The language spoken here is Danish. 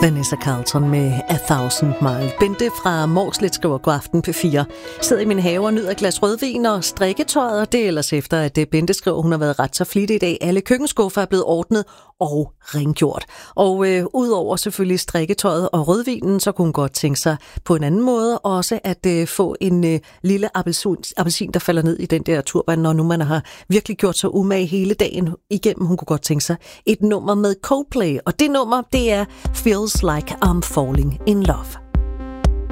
Vanessa Carlton med A Thousand Mile. Bente fra Mårslet skriver god aften P4. Sidder i min have og nyder et glas rødvin og strikketøjet, og det er ellers efter, at Bente skriver, hun har været ret så flittig i dag. Alle køkkenskuffer er blevet ordnet og rengjort. Og udover selvfølgelig strikketøjet og rødvinen, så kunne hun godt tænke sig på en anden måde også at få en lille appelsin, der falder ned i den der turban, når nu man har virkelig gjort sig umage hele dagen igennem. Hun kunne godt tænke sig et nummer med Coldplay, og det nummer, det er Feels Like I'm Falling in Love.